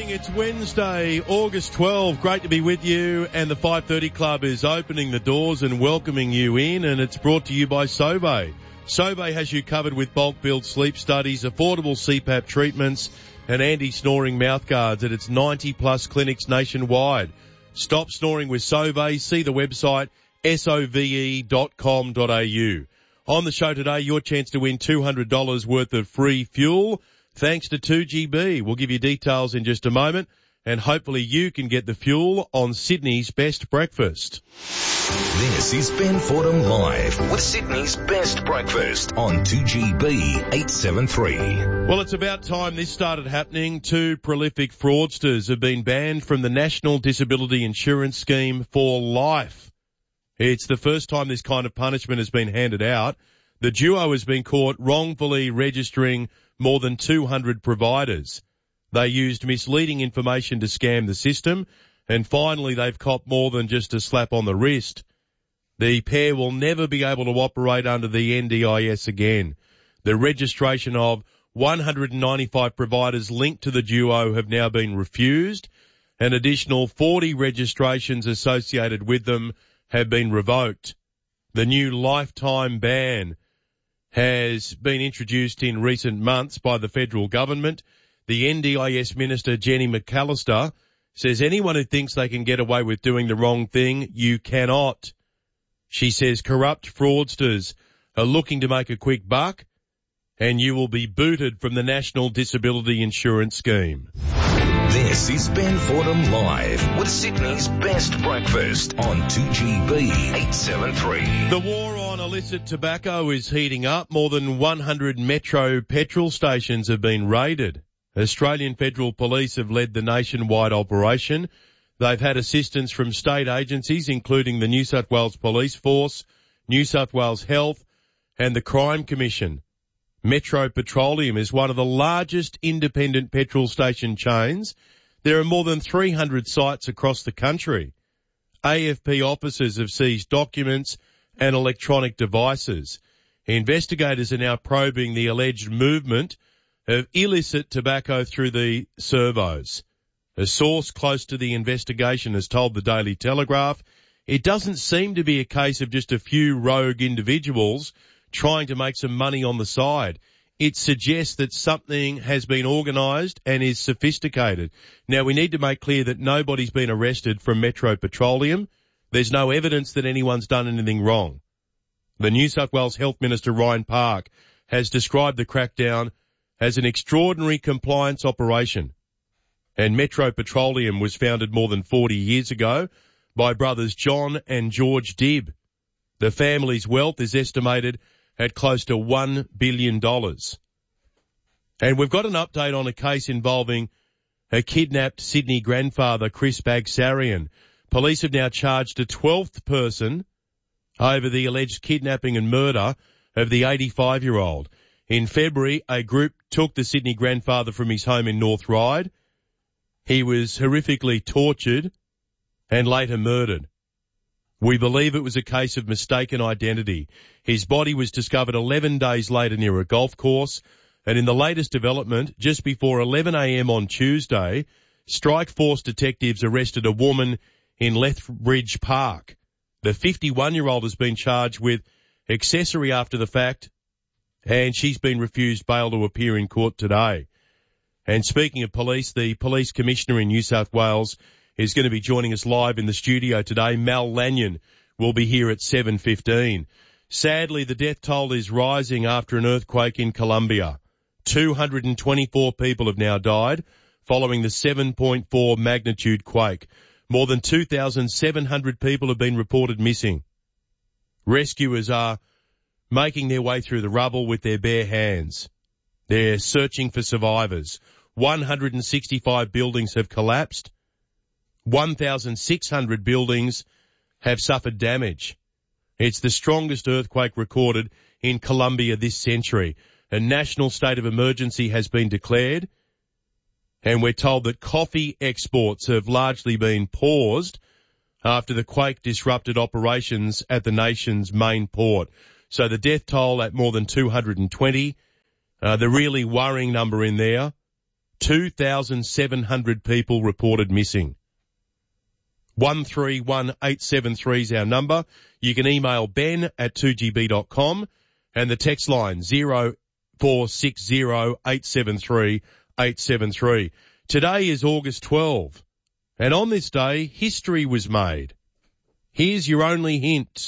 morning. It's Wednesday, August 12. Great to be with you. And the 5:30 Club is opening the doors and welcoming you in. And it's brought to you by Sauvé. Sauvé has you covered with bulk billed sleep studies, affordable CPAP treatments, and anti-snoring mouthguards at its 90-plus clinics nationwide. Stop snoring with Sauvé. See the website sove.com.au. On the show today, your chance to win $200 worth of free fuel. Thanks to 2GB. We'll give you details in just a moment, and hopefully you can get the fuel on Sydney's best breakfast. This is Ben Fordham Live with Sydney's best breakfast on 2GB 873. Well, it's about time this started happening. Two prolific fraudsters have been banned from the National Disability Insurance Scheme for life. It's the first time this kind of punishment has been handed out. The duo has been caught wrongfully registering more than 200 providers. They used misleading information to scam the system, and finally they've copped more than just a slap on the wrist. The pair will never be able to operate under the NDIS again. The registration of 195 providers linked to the duo have now been refused. An additional 40 registrations associated with them have been revoked. The new lifetime ban has been introduced in recent months by the federal government. The NDIS Minister, Jenny McAllister, says anyone who thinks they can get away with doing the wrong thing, you cannot. She says corrupt fraudsters are looking to make a quick buck, and you will be booted from the National Disability Insurance Scheme. This is Ben Fordham Live with Sydney's best breakfast on 2GB 873. The war on illicit tobacco is heating up. More than 100 Metro petrol stations have been raided. Australian Federal Police have led the nationwide operation. They've had assistance from state agencies, including the New South Wales Police Force, New South Wales Health, and the Crime Commission. Metro Petroleum is one of the largest independent petrol station chains. There are more than 300 sites across the country. AFP officers have seized documents and electronic devices. Investigators are now probing the alleged movement of illicit tobacco through the servos. A source close to the investigation has told the Daily Telegraph it doesn't seem to be a case of just a few rogue individuals trying to make some money on the side. It suggests that something has been organised and is sophisticated. Now, we need to make clear that nobody's been arrested from Metro Petroleum. There's no evidence that anyone's done anything wrong. The New South Wales Health Minister, Ryan Park, has described the crackdown as an extraordinary compliance operation. And Metro Petroleum was founded more than 40 years ago by brothers John and George Dibb. The family's wealth is estimated at close to $1 billion. And we've got an update on a case involving a kidnapped Sydney grandfather, Chris Bagsarian. Police have now charged a 12th person over the alleged kidnapping and murder of the 85-year-old. In February, a group took the Sydney grandfather from his home in North Ryde. He was horrifically tortured and later murdered. We believe it was a case of mistaken identity. His body was discovered 11 days later near a golf course, and in the latest development, just before 11 a.m. on Tuesday, Strike Force detectives arrested a woman in Lethbridge Park. The 51-year-old has been charged with accessory after the fact, and she's been refused bail to appear in court today. And speaking of police, the Police Commissioner in New South Wales is going to be joining us live in the studio today. Mal Lanyon will be here at 7:15. Sadly, the death toll is rising after an earthquake in Colombia. 224 people have now died following the 7.4 magnitude quake. More than 2,700 people have been reported missing. Rescuers are making their way through the rubble with their bare hands. They're searching for survivors. 165 buildings have collapsed. 1,600 buildings have suffered damage. It's the strongest earthquake recorded in Colombia this century. A national state of emergency has been declared, and we're told that coffee exports have largely been paused after the quake disrupted operations at the nation's main port. So the death toll at more than 220. The really worrying number in there, 2,700 people reported missing. 131873 is our number. You can email ben@2gb.com and the text line 0460873873. Today is August 12, and on this day, history was made. Here's your only hint.